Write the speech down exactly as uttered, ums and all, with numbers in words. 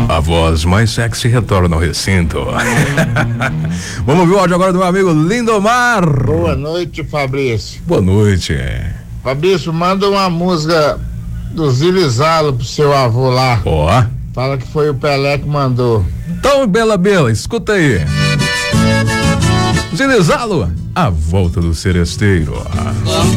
A voz mais sexy retorna ao recinto. Vamos ver o áudio agora do meu amigo Lindomar. Boa noite, Fabrício. Boa noite. Fabrício, manda uma música do Zilizalo pro seu avô lá. Ó. Fala que foi o Pelé que mandou. Então, Bela Bela, escuta aí. Zilizalo, a volta do seresteiro.